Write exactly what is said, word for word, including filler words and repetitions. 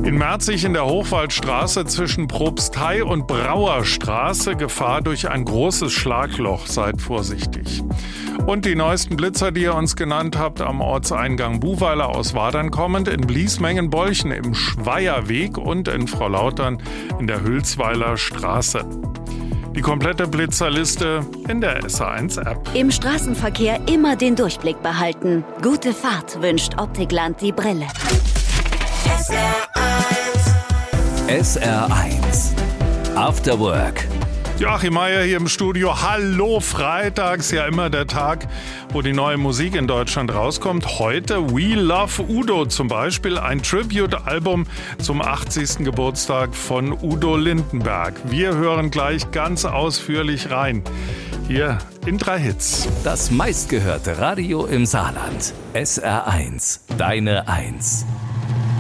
In Merzig in der Hochwaldstraße zwischen Propstei und Brauerstraße Gefahr durch ein großes Schlagloch. Seid vorsichtig. Und die neuesten Blitzer, die ihr uns genannt habt, am Ortseingang Buhweiler aus Wadern kommend, in Bliesmengen-Bolchen im Schweierweg und in Frohlautern in der Hülsweiler Straße. Die komplette Blitzerliste in der S R eins App. Im Straßenverkehr immer den Durchblick behalten. Gute Fahrt wünscht Optikland die Brille. S R eins. S R eins. After Work. Joachim Meier hier im Studio. Hallo, freitags, ja immer der Tag, wo die neue Musik in Deutschland rauskommt. Heute We Love Udo zum Beispiel, ein Tribute-Album zum achtzigsten Geburtstag von Udo Lindenberg. Wir hören gleich ganz ausführlich rein. Hier in drei Hits. Das meistgehörte Radio im Saarland. S R eins, deine Eins.